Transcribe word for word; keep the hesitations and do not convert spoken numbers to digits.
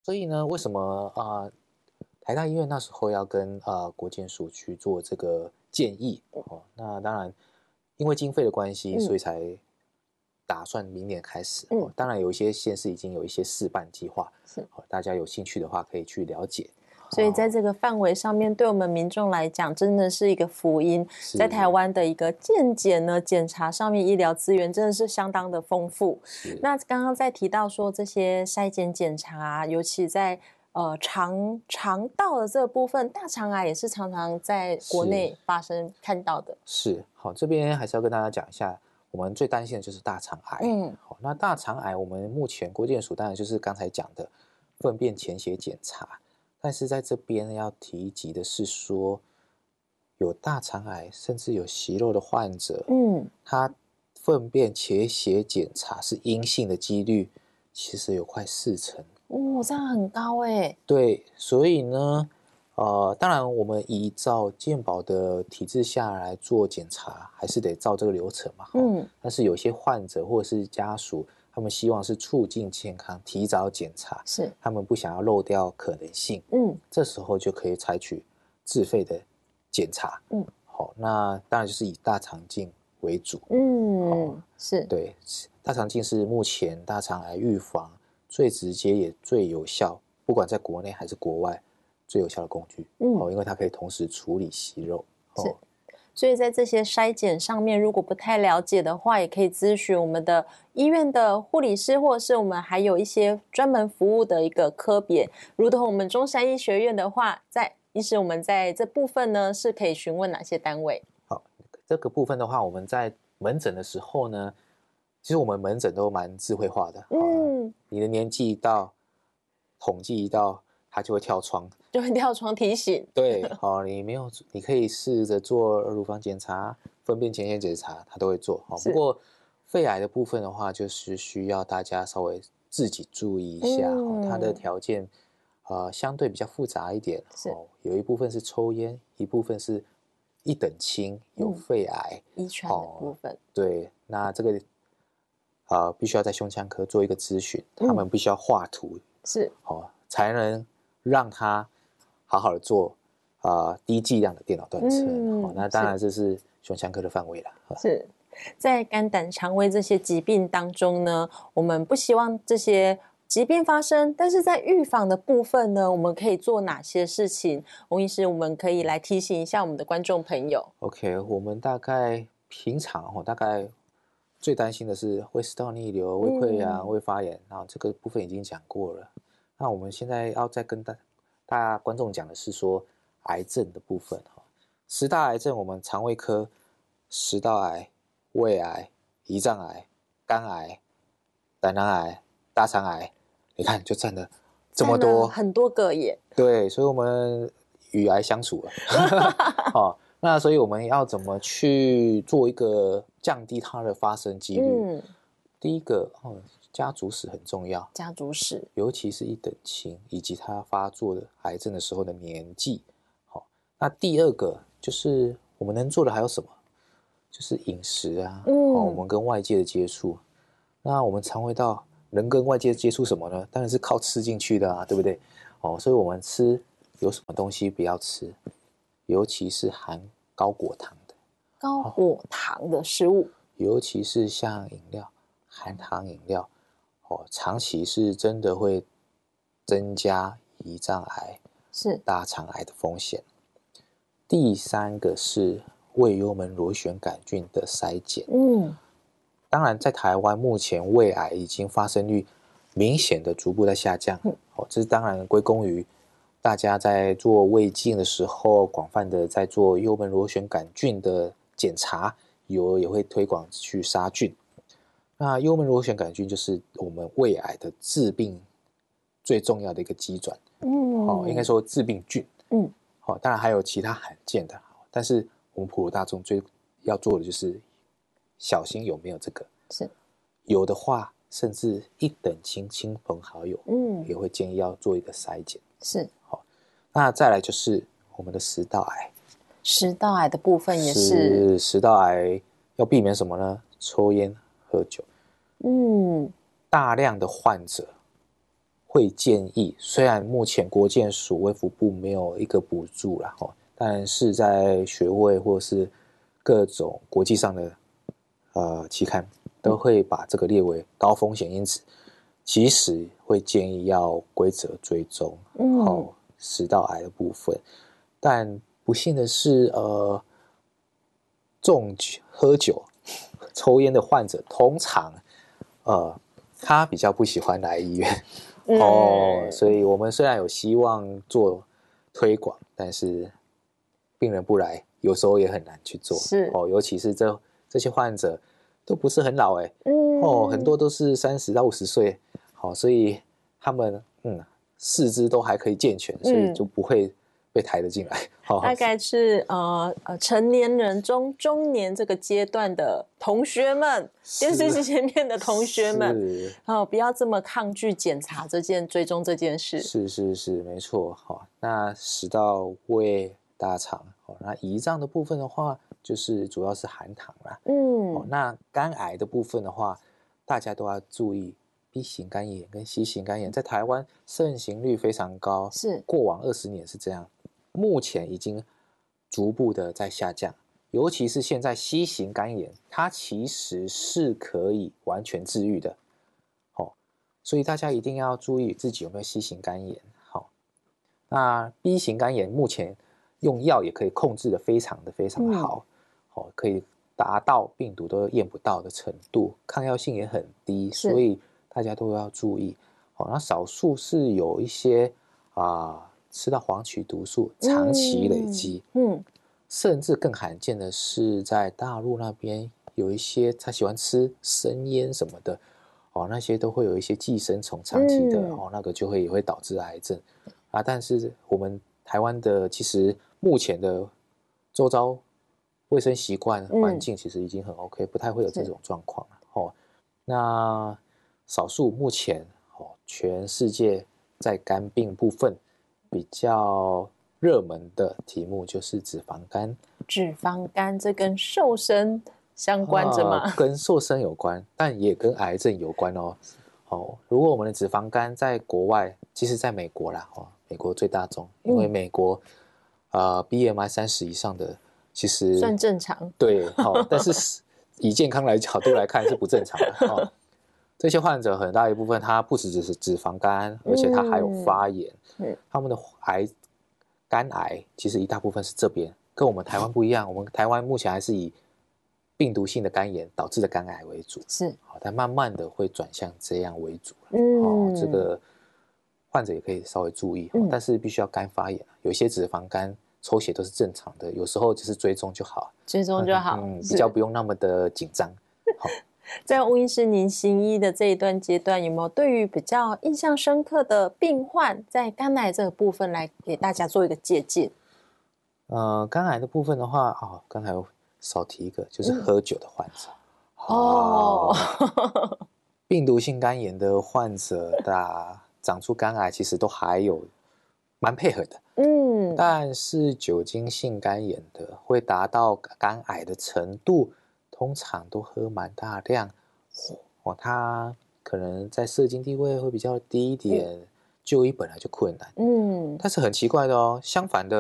所以呢，为什么啊、呃、台大医院那时候要跟呃国健署去做这个建议哦？那当然，因为经费的关系， 嗯所以才打算明年开始。 嗯哦，当然有一些县市已经有一些试办计划， 是哦，大家有兴趣的话可以去了解。 所以在这个范围上面，对我们民众来讲，真的是一个福音。在台湾的一个健检呢，检查上面医疗资源真的是相当的丰富。那刚刚在提到说这些筛检检查，尤其在呃肠肠道的这个部分，大肠癌也是常常在国内发生看到的。 是，好，这边还是要跟大家讲一下，我们最担心的就是大肠癌。 嗯， 好，那大肠癌我们目前国健署当然就是刚才讲的粪便潜血检查。但是在这边要提及的是说，有大肠癌甚至有息肉的患者， 嗯， 他粪便潜血检查是阴性的几率，其实有快四成。 哦，这样很高哎。 对，所以呢，呃，当然我们依照健保的体制下来做检查，还是得照这个流程嘛。嗯，但是有些患者或者是家属，他们希望是促进健康，提早检查， 是他们不想要漏掉可能性， 嗯， 这时候就可以采取自费的检查， 嗯， 好，那当然就是以大肠镜为主， 嗯，是对，大肠镜是目前大肠癌预防最直接也最有效，不管在国内还是国外最有效的工具，嗯，哦，因为它可以同时处理息肉， 哦，是。所以在这些筛检上面，如果不太了解的话，也可以咨询我们的医院的护理师，或者是我们还有一些专门服务的一个科别，如同我们中山医学院的话，在医师我们在这部分呢是可以询问哪些单位？ 好，这个部分的话，我们在门诊的时候呢，其实我们门诊都蛮智慧化的，嗯，你的年纪一到，统计一到，它就会跳窗。 就会跳窗提醒。 对，好，你没有，你可以试着做乳房检查、粪便潜血检查，它都会做。好，不过肺癌的部分的话，就是需要大家稍微自己注意一下，嗯，它的条件呃相对比较复杂一点。哦，有一部分是抽烟，一部分是一等亲有肺癌， 遗传的部分。 对，那这个啊、呃、必须要在胸腔科做一个咨询，他们必须要画图， 是， 哦，才能让他好好的做啊、呃、低剂量的电脑断层，嗯哦，那当然这是胸腔科的范围了。 是在肝胆肠胃这些疾病当中呢，我们不希望这些疾病发生，但是在预防的部分呢，我们可以做哪些事情？翁医师，我们可以来提醒一下我们的观众朋友。 OK， 我们大概平常哦，大概最担心的是胃食道逆流、胃溃疡、嗯、胃发炎，然后这个部分已经讲过了。那我们现在要再跟大大家观众讲的是说癌症的部分哈，十大癌症我们肠胃科食道癌、胃癌、胰脏癌、肝癌、胆囊癌、大肠癌，你看就占了这么多， 很多个耶。 对，所以我们与癌相处了。哦，那所以我们要怎么去做一个降低它的发生几率？嗯，第一个哦。家族史很重要， 家族史， 尤其是一等亲，以及他发作的癌症的时候的年纪。好，那第二个就是我们能做的还有什么？就是饮食啊，嗯，哦，我们跟外界的接触。那我们肠胃道能跟外界接触什么呢？当然是靠吃进去的啊，对不对？哦，所以我们吃有什么东西不要吃，尤其是含高果糖的， 高果糖的食物， 尤其是像饮料，含糖饮料。哦，长期是真的会增加胰脏癌、 是大肠癌的风险。第三个是胃幽门螺旋杆菌的筛检。嗯，当然，在台湾目前胃癌已经发生率明显的逐步在下降。嗯，哦，这是当然归功于大家在做胃镜的时候，广泛的在做幽门螺旋杆菌的检查，有也会推广去杀菌。那幽门螺旋杆菌就是我们胃癌的致病最重要的一个机转，嗯，哦，应该说致病菌，嗯，好，哦，当然还有其他罕见的，但是我们普罗大众最要做的就是小心有没有这个， 是有的话，甚至一等亲亲朋好友，嗯，也会建议要做一个筛检， 是好，哦，那再来就是我们的食道癌， 食道癌的部分也是， 食道癌要避免什么呢？抽烟、喝酒。嗯，大量的患者会建议，虽然目前国健署卫福部没有一个补助啦，但是在学会或是各种国际上的呃期刊都会把这个列为高风险因子，其实会建议要规则追踪哦食道癌的部分。但不幸的是，呃，重酒喝酒、抽烟的患者通常，呃，他比较不喜欢来医院、嗯、哦，所以我们虽然有希望做推广，但是病人不来，有时候也很难去做。 是哦，尤其是这这些患者都不是很老哎、欸，嗯，哦，很多都是三十到五十岁，好、哦，所以他们嗯四肢都还可以健全，所以就不会被抬得进来。哦、 大概是呃呃成年人中中年这个阶段的同学们，电视机前面的同学们，哦，不要这么抗拒检查这件追踪这件事。 是是是，没错。好、哦，那食道、胃、大肠，哦，那胰脏的部分的话，就是主要是含糖啦。嗯，哦，那肝癌的部分的话，大家都要注意 B 型肝炎跟 C 型肝炎，在台湾盛行率非常高， 是过往二十年是这样，目前已经逐步的在下降。尤其是现在 C 型肝炎，它其实是可以完全治愈的，哦，所以大家一定要注意自己有没有 C 型肝炎。好、哦，那 B 型肝炎目前用药也可以控制的非常的非常的好，嗯哦、可以达到病毒都验不到的程度，抗药性也很低，所以大家都要注意。好、哦，那少数是有一些啊、呃、吃到黄曲毒素长期累积，嗯。嗯甚至更罕见的是，在大陆那边有一些他喜欢吃生腌什么的，哦，那些都会有一些寄生虫长期的、嗯、哦，那个就会也会导致癌症啊。但是我们台湾的其实目前的周遭卫生习惯环境其实已经很 OK，、嗯、不太会有这种状况哦。那少数目前哦，全世界在肝病部分比较热门的题目就是脂肪肝。 脂肪肝这跟瘦身相关着吗、 啊？跟瘦身有关，但也跟癌症有关哦。哦，如果我们的脂肪肝在国外，其实在美国啦，哦，美国最大宗，因为美国、嗯呃、B M I 三十以上的其实算正常。 对，哦，但是以健康来角度来看是不正常的。哦，这些患者很大一部分，他不只是脂肪肝，而且他还有发炎，嗯、他们的癌肝癌其实一大部分是这边，跟我们台湾不一样。我们台湾目前还是以病毒性的肝炎导致的肝癌为主， 是， 好，但慢慢的会转向这样为主了。嗯、哦，这个患者也可以稍微注意，嗯、但是必须要肝发炎，有些脂肪肝抽血都是正常的，有时候只是追踪就好， 追踪就好， 嗯，比较不用那么的紧张。好。 在翁医师您行医的这一段阶段，有没有对于比较印象深刻的病患，在肝癌这个部分来给大家做一个借鉴？ 呃，肝癌的部分的话，哦，刚才有少提一个，就是喝酒的患者。 嗯、哦， 病毒性肝炎的患者，打长出肝癌，其实都还有蛮配合的。嗯，但是酒精性肝炎的会达到肝癌的程度，通常都喝蛮大量，哦，他可能在社经地位会比较低一点，就医本来就困难。嗯，但是很奇怪的哦，相反的。